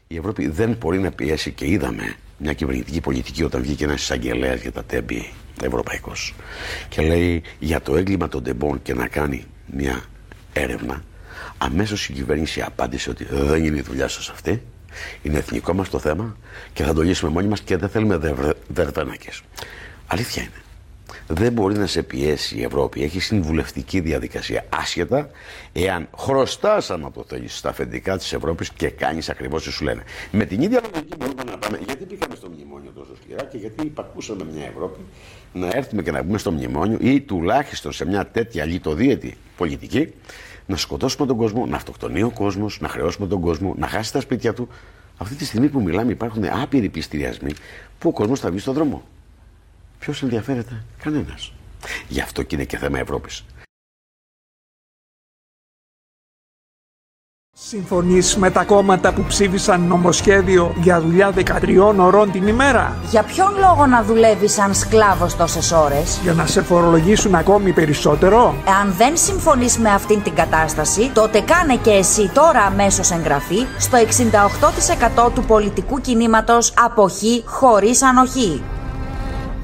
Η Ευρώπη δεν μπορεί να πιέσει, και είδαμε μια κυβερνητική πολιτική όταν βγήκε ένας εισαγγελέας για τα τέμπη ευρωπαϊκός και λέει για το έγκλημα των τεμπών και να κάνει μια έρευνα, αμέσως η κυβέρνηση απάντησε ότι δεν είναι η δουλειά σας αυτή, είναι εθνικό μας το θέμα και θα το λύσουμε μόνοι μας και δεν θέλουμε δερβένακες. Αλήθεια είναι. Δεν μπορεί να σε πιέσει η Ευρώπη. Έχει συμβουλευτική διαδικασία άσχετα εάν χρωστάς, άμα το θέλεις, στα αφεντικά της Ευρώπης και κάνεις ακριβώς τι σου λένε. Με την ίδια λογική μπορούμε να πάμε. Γιατί πήγαμε στο μνημόνιο τόσο σκληρά και γιατί υπακούσαμε μια Ευρώπη να έρθουμε και να μπούμε στο μνημόνιο ή τουλάχιστον σε μια τέτοια λιτοδίαιτη πολιτική να σκοτώσουμε τον κόσμο, να αυτοκτονεί ο κόσμος, να χρεώσουμε τον κόσμο, να χάσει τα σπίτια του. Αυτή τη στιγμή που μιλάμε υπάρχουν άπειροι πληστηριασμοί που ο κόσμος θα βγει στον δρόμο. Ποιος ενδιαφέρεται? Κανένας. Γι' αυτό και είναι και θέμα Ευρώπης. Συμφωνείς με τα κόμματα που ψήφισαν νομοσχέδιο για δουλειά 13 ωρών την ημέρα? Για ποιον λόγο να δουλεύεις σαν σκλάβος τόσες ώρες? Για να σε φορολογήσουν ακόμη περισσότερο? Εάν δεν συμφωνείς με αυτήν την κατάσταση, τότε κάνε και εσύ τώρα αμέσως εγγραφή στο 68% του πολιτικού κινήματος Αποχή χωρίς ανοχή.